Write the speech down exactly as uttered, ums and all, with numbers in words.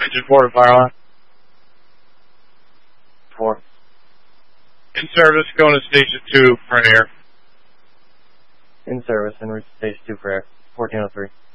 Engine four to fire line. Four. In service, going to station two for air. In service, en route to station two for air. fourteen oh three.